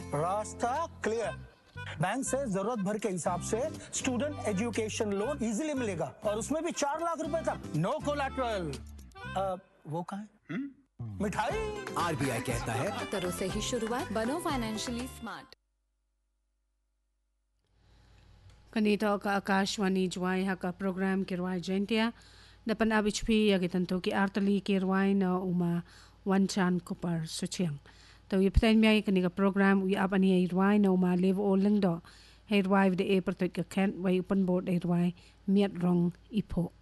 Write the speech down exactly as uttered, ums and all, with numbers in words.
रास्ता clear. Bank से जरूरत भर के हिसाब से स्टूडेंट एजुकेशन लोन इजीली मिलेगा और उसमें भी चार लाख रुपए तक। No collateral. वो कहाँ है? मिठाई। आरबीआई कहता है करो से ही शुरुआत, बनो financially smart. Kanito ka Akashwani Jwai haka program kirwai jentia dapan abich pi yagitanto ki artali kirwai na uma wanchan kupar suchiang to yipten mi kaniga program wi apani irwai na uma live o lengdo hirwai de e pertot ka kent wai open board irwai miat rong ipo